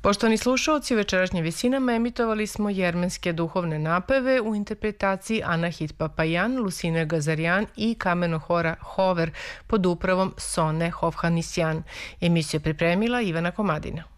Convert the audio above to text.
Poštovani slušalci, u večerašnjim visinama emitovali smo jermenske duhovne napeve u interpretaciji Anahit Papajan, Lusine Gazarjan i kameno hora Hover pod upravom Sone Hovhannisjan. Emisiju je pripremila Ivana Komadina.